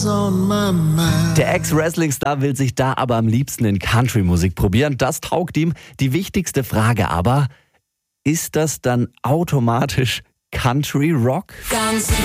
Der Ex-Wrestling-Star will sich da aber am liebsten in Country-Musik probieren. Das taugt ihm. Die wichtigste Frage aber, ist das dann automatisch Country-Rock?